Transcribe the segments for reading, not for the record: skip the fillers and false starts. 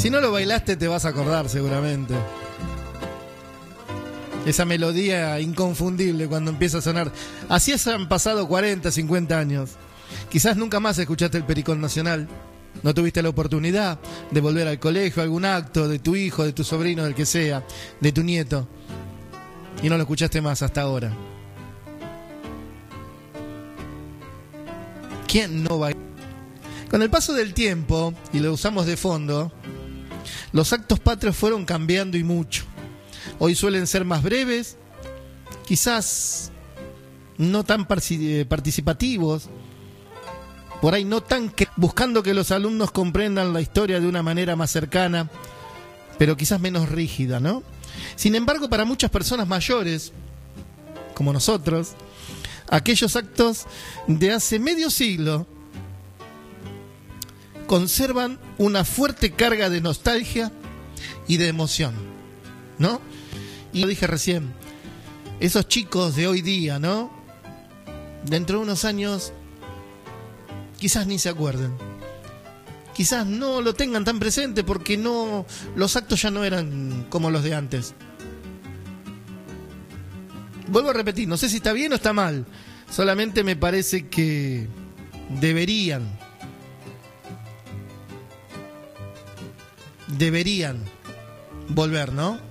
Si no lo bailaste te vas a acordar seguramente. Esa melodía inconfundible cuando empieza a sonar. Así han pasado 40, 50 años. Quizás nunca más escuchaste el Pericón Nacional. No tuviste la oportunidad de volver al colegio, a algún acto de tu hijo, de tu sobrino, del que sea, de tu nieto. Y no lo escuchaste más hasta ahora. ¿Quién no baila? Con el paso del tiempo, y lo usamos de fondo, los actos patrios fueron cambiando y mucho. Hoy suelen ser más breves, quizás no tan participativos, por ahí no tan buscando que los alumnos comprendan la historia de una manera más cercana, pero quizás menos rígida, ¿no? Sin embargo, para muchas personas mayores, como nosotros, aquellos actos de hace medio siglo conservan una fuerte carga de nostalgia y de emoción, ¿no? Y lo dije recién, esos chicos de hoy día, ¿no? Dentro de unos años quizás ni se acuerden, quizás no lo tengan tan presente porque no, los actos ya no eran como los de antes. Vuelvo a repetir, no sé si está bien o está mal, solamente me parece que deberían volver, ¿no?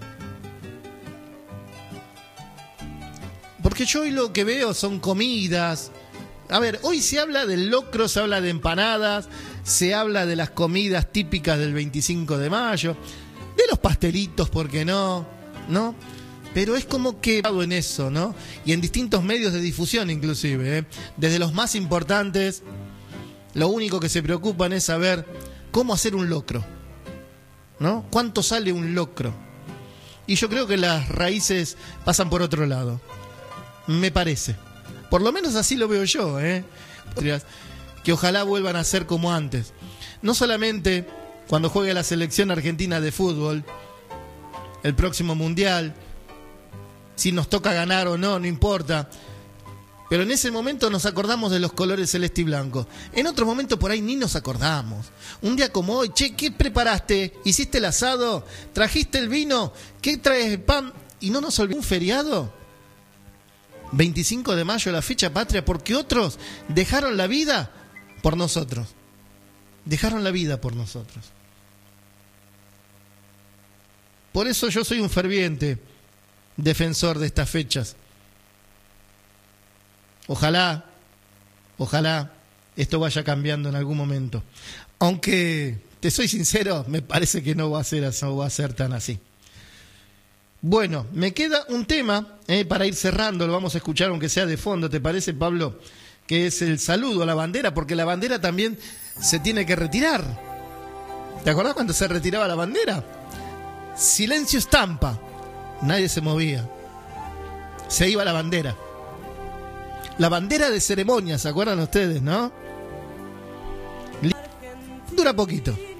Porque yo hoy lo que veo son comidas. A ver, hoy se habla del locro, se habla de empanadas, se habla de las comidas típicas del 25 de mayo, de los pastelitos, ¿por qué no? ¿No? Pero es como que en eso, ¿no? Y en distintos medios de difusión inclusive, ¿eh? Desde los más importantes, lo único que se preocupan es saber cómo hacer un locro, ¿no? ¿Cuánto sale un locro? Y yo creo que las raíces pasan por otro lado. Me parece. Por lo menos así lo veo yo, ¿eh? Que ojalá vuelvan a ser como antes. No solamente cuando juegue la selección argentina de fútbol, el próximo mundial, si nos toca ganar o no, no importa. Pero en ese momento nos acordamos de los colores celeste y blanco. En otro momento por ahí ni nos acordamos. Un día como hoy, che, ¿qué preparaste? ¿Hiciste el asado? ¿Trajiste el vino? ¿Qué traes el pan? Y no nos olvidemos un feriado. 25 de mayo, la fecha patria, porque otros dejaron la vida por nosotros. Dejaron la vida por nosotros. Por eso yo soy un ferviente defensor de estas fechas. Ojalá esto vaya cambiando en algún momento. Aunque, te soy sincero, me parece que no va a ser tan así. Bueno, me queda un tema para ir cerrando, lo vamos a escuchar aunque sea de fondo, ¿te parece, Pablo? Que es el saludo a la bandera, porque la bandera también se tiene que retirar. ¿Te acordás cuando se retiraba la bandera? Silencio estampa, nadie se movía, se iba la bandera. La bandera de ceremonia, ¿se acuerdan ustedes, no? Dura poquito.